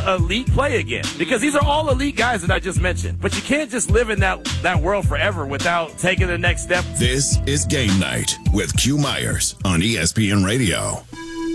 elite play again. Because these are all elite guys that I just mentioned. But you can't just live in that world forever without taking the next step. This is Game Night with Q Myers on ESPN Radio.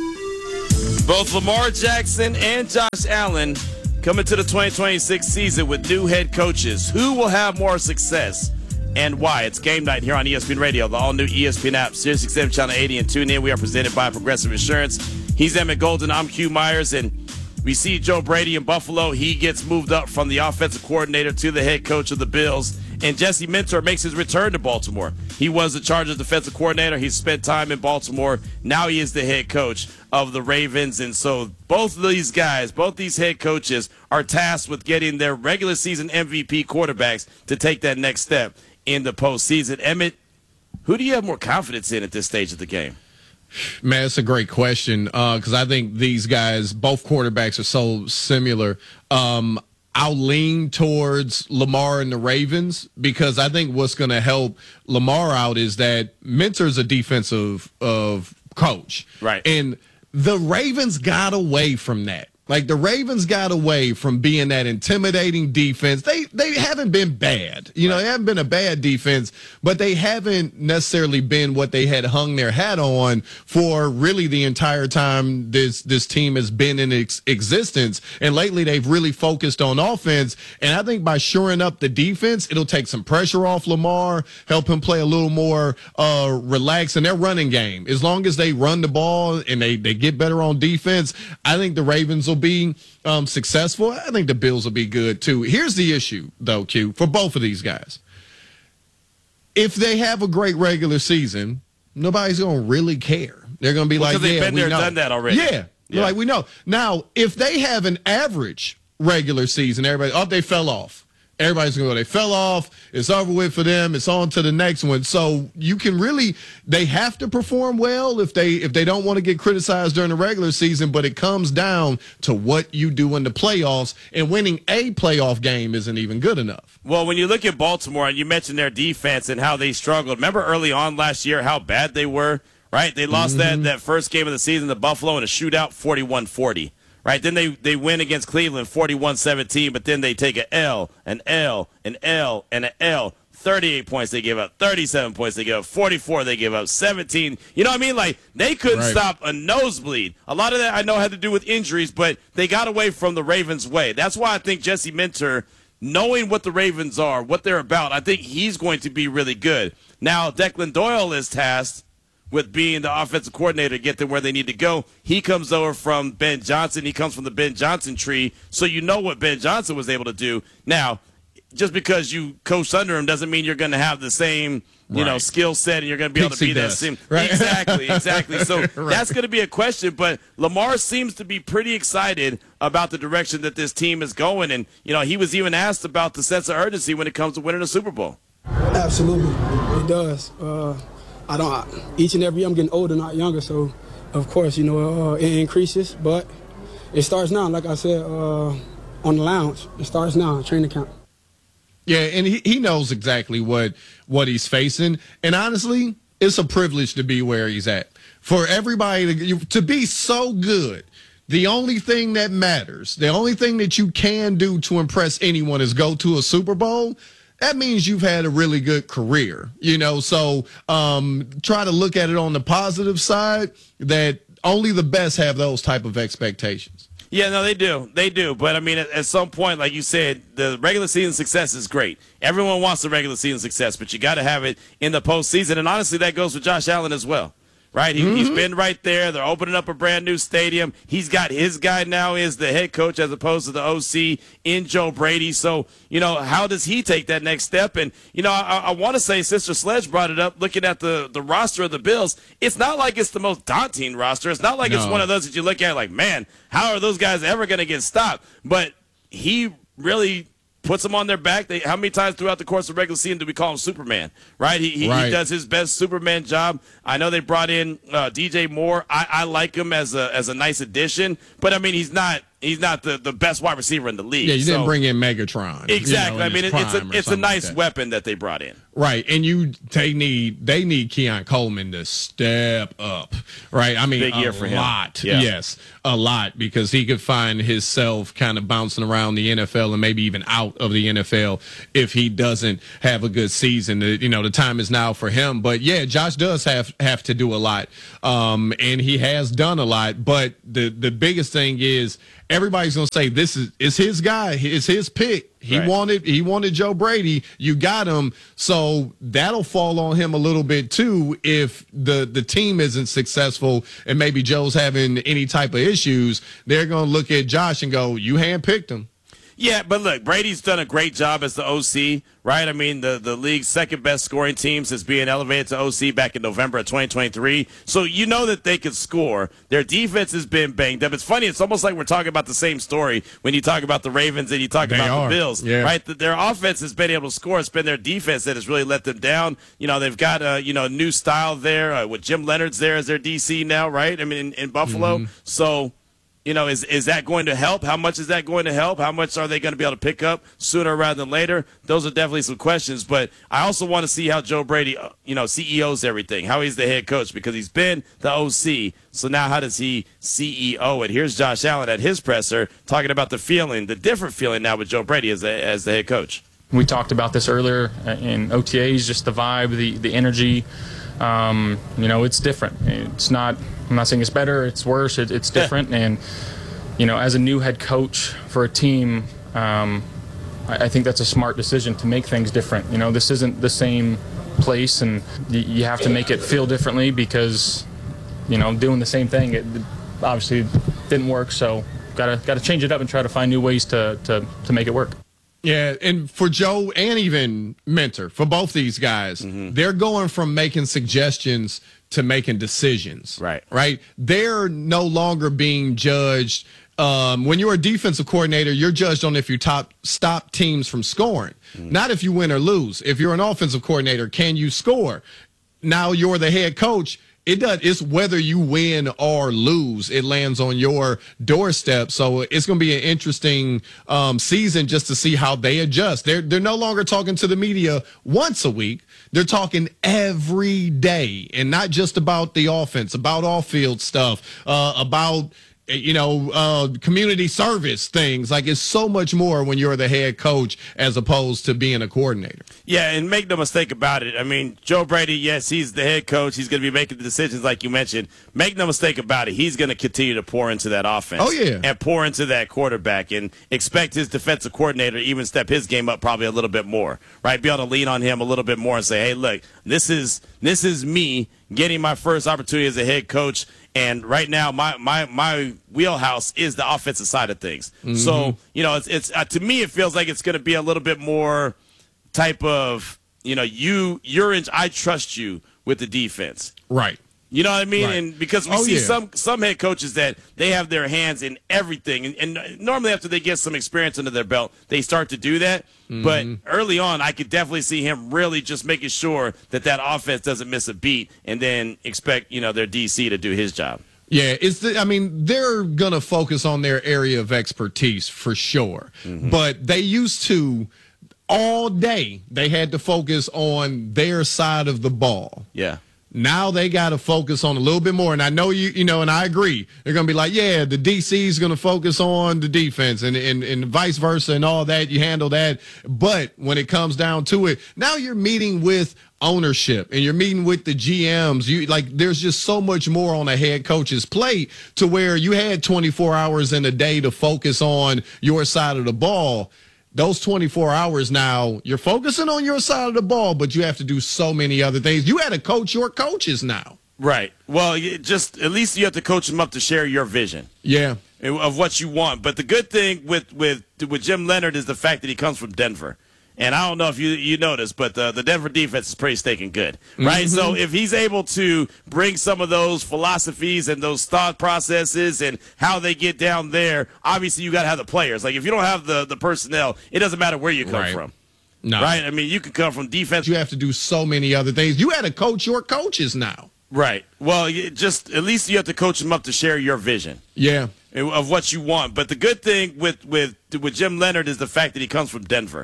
Both Lamar Jackson and Josh Allen coming to the 2026 season with new head coaches. Who will have more success and why? It's Game Night here on ESPN Radio, the all-new ESPN app, SiriusXM Channel 80, and tune in. We are presented by Progressive Insurance. He's Emmett Golden. I'm Q Myers, and we see Joe Brady in Buffalo. He gets moved up from the offensive coordinator to the head coach of the Bills. And Jesse Minter makes his return to Baltimore. He was the Chargers defensive coordinator. He spent time in Baltimore. Now he is the head coach of the Ravens. And so both of these guys, both these head coaches are tasked with getting their regular season MVP quarterbacks to take that next step in the postseason. Emmett, who do you have more confidence in at this stage of the game? Man, it's a great question because I think these guys, both quarterbacks, are so similar. I'll lean towards Lamar and the Ravens because I think what's going to help Lamar out is that Minter's a defensive coach. Right. And the Ravens got away from that. Like, the Ravens got away from being that intimidating defense. They haven't been bad. You know, they haven't been a bad defense, but they haven't necessarily been what they had hung their hat on for really the entire time this team has been in existence. And lately, they've really focused on offense. And I think by shoring up the defense, it'll take some pressure off Lamar, help him play a little more relaxed in their running game. As long as they run the ball and they get better on defense, I think the Ravens will be successful. I think the Bills will be good too. Here's the issue, though, Q, for both of these guys. If they have a great regular season, nobody's going to really care. They're going to be like, because they've yeah, been there, done that already. Yeah, like we know. Now, if they have an average regular season, everybody, they fell off. Everybody's going to go, they fell off. It's over with for them. It's on to the next one. So you can really, they have to perform well if they don't want to get criticized during the regular season, but it comes down to what you do in the playoffs, and winning a playoff game isn't even good enough. Well, when you look at Baltimore, and you mentioned their defense and how they struggled, remember early on last year how bad they were, right? They lost that first game of the season to Buffalo in a shootout, 41-40. Right, then they win against Cleveland 41-17, but then they take an L, an L, an L, and an L. 38 points they give up, 37 points they give up, 44 they give up, 17. You know what I mean? Like, they couldn't stop a nosebleed. A lot of that I know had to do with injuries, but they got away from the Ravens' way. That's why I think Jesse Minter, knowing what the Ravens are, what they're about, I think he's going to be really good. Now, Declan Doyle is tasked with being the offensive coordinator to get them where they need to go. He comes over from Ben Johnson. He comes from the Ben Johnson tree, so you know what Ben Johnson was able to do. Now, just because you coached under him doesn't mean you're going to have the same skill set and you're going to be able to be that same. Right. Exactly. So that's going to be a question, but Lamar seems to be pretty excited about the direction that this team is going, and he was even asked about the sense of urgency when it comes to winning a Super Bowl. Absolutely, it does. Each and every year I'm getting older, not younger, so of course, it increases, but it starts now. Like I said, on the lounge, it starts now, training camp. Yeah, and he knows exactly what he's facing, and honestly, it's a privilege to be where he's at. For everybody to be so good, the only thing that matters, the only thing that you can do to impress anyone is go to a Super Bowl. That means you've had a really good career, so try to look at it on the positive side, that only the best have those type of expectations. Yeah, no, they do. But, I mean, at some point, like you said, the regular season success is great. Everyone wants the regular season success, but you got to have it in the postseason. And, honestly, that goes for Josh Allen as well. Right, he's been right there. They're opening up a brand new stadium. He's got his guy now is the head coach as opposed to the OC in Joe Brady. So, how does he take that next step? And, I want to say Sister Sledge brought it up looking at the roster of the Bills. It's not like it's the most daunting roster. It's not like it's one of those that you look at like, man, how are those guys ever going to get stopped? But he really puts them on their back. How many times throughout the course of regular season do we call him Superman? Right? He does his best Superman job. I know they brought in DJ Moore. I like him as a nice addition, but I mean he's not the best wide receiver in the league. Yeah, you didn't bring in Megatron. Exactly. I mean it's a nice weapon that they brought in. Right, and they need Keon Coleman to step up, right? I mean, big year for him. Lot, yeah. Yes, a lot, because he could find himself kind of bouncing around the NFL and maybe even out of the NFL if he doesn't have a good season. The time is now for him. But yeah, Josh does have to do a lot, and he has done a lot. But the biggest thing is everybody's going to say this is his guy, it's his pick. He wanted Joe Brady. You got him, so that'll fall on him a little bit too if the team isn't successful and maybe Joe's having any type of issues. They're going to look at Josh and go, "You handpicked him." Yeah, but look, Brady's done a great job as the OC, right? I mean, the league's second best scoring team since being elevated to OC back in November of 2023. So you know that they can score. Their defense has been banged up. It's funny. It's almost like we're talking about the same story when you talk about the Ravens and you talk about the Bills, right? Their offense has been able to score. It's been their defense that has really let them down. They've got a new style there with Jim Leonard's there as their DC now, right? I mean, in Buffalo. Mm-hmm. So is that going to help? How much is that going to help? How much are they going to be able to pick up sooner rather than later? Those are definitely some questions. But I also want to see how Joe Brady, CEOs everything, how he's the head coach, because he's been the OC. So now how does he CEO it? Here's Josh Allen at his presser talking about the different feeling now with Joe Brady as the head coach. We talked about this earlier in OTAs, just the vibe, the energy. It's different. It's not. I'm not saying it's better. It's worse. It's different. And as a new head coach for a team, I think that's a smart decision to make things different. This isn't the same place, and you have to make it feel differently because doing the same thing it obviously didn't work. So gotta change it up and try to find new ways to make it work. Yeah, and for Joe and even Mentor, for both these guys, they're going from making suggestions to making decisions. Right? They're no longer being judged. When you're a defensive coordinator, you're judged on if you stop teams from scoring, not if you win or lose. If you're an offensive coordinator, can you score? Now you're the head coach. It's whether you win or lose. It lands on your doorstep. So it's going to be an interesting season just to see how they adjust. They're no longer talking to the media once a week. They're talking every day, and not just about the offense, about off-field stuff, about community service things. Like, it's so much more when you're the head coach as opposed to being a coordinator. Yeah, and make no mistake about it. I mean, Joe Brady, yes, he's the head coach. He's going to be making the decisions like you mentioned. Make no mistake about it. He's going to continue to pour into that offense. Oh, yeah. And pour into that quarterback, and expect his defensive coordinator to even step his game up probably a little bit more, right? Be able to lean on him a little bit more and say, hey, look, this is me getting my first opportunity as a head coach. And right now, my wheelhouse is the offensive side of things. So, it's to me, it feels like it's going to be a little bit more type of, I trust you with the defense. Right. You know what I mean? Right. And because we see some head coaches that they have their hands in everything. And normally after they get some experience under their belt, they start to do that. But early on, I could definitely see him really just making sure that offense doesn't miss a beat, and then expect, their DC to do his job. Yeah, they're going to focus on their area of expertise for sure. But they used to, all day, they had to focus on their side of the ball. Yeah. Now they got to focus on a little bit more. And I know and I agree. They're going to be like, yeah, the DC is going to focus on the defense and vice versa and all that. You handle that. But when it comes down to it, now you're meeting with ownership and you're meeting with the GMs. There's just so much more on a head coach's plate to where you had 24 hours in a day to focus on your side of the ball. Those 24 hours now, you're focusing on your side of the ball, but you have to do so many other things. You had to coach your coaches now. Right. Well, at least you have to coach them up to share your vision. Yeah. Of what you want. But the good thing with Jim Leonard is the fact that he comes from Denver. And I don't know if you noticed, but the Denver defense is pretty stinking good, right? So if he's able to bring some of those philosophies and those thought processes and how they get down there, obviously you got to have the players. Like, if you don't have the personnel, it doesn't matter where you come from. No. Right? I mean, you can come from defense. You have to do so many other things. You had to coach your coaches now. Right. Well, at least you have to coach them up to share your vision. Yeah. Of what you want. But the good thing with Jim Leonard is the fact that he comes from Denver.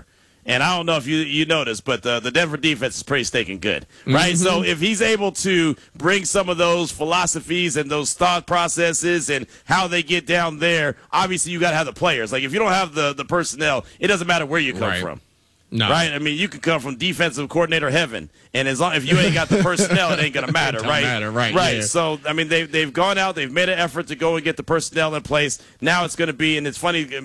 And I don't know if you noticed, but the Denver defense is pretty stinking good, right? So if he's able to bring some of those philosophies and those thought processes and how they get down there, obviously you got to have the players. Like if you don't have the personnel, it doesn't matter where you come from. No. Right? I mean, you could come from defensive coordinator heaven, and as long if you ain't got the personnel, it ain't gonna matter, right? Right. Yeah. So I mean, they've gone out, they've made an effort to go and get the personnel in place. Now it's going to be, and it's funny.